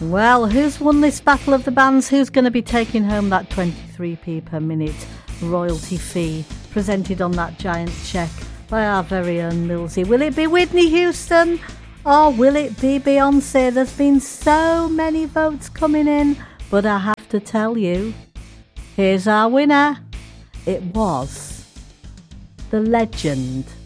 Well, who's won this battle of the bands? Who's going to be taking home that 23p per minute royalty fee presented on that giant cheque by our very own Millsy? Will it be Whitney Houston or will it be Beyonce? There's been so many votes coming in, but I have to tell you, here's our winner. It was the legend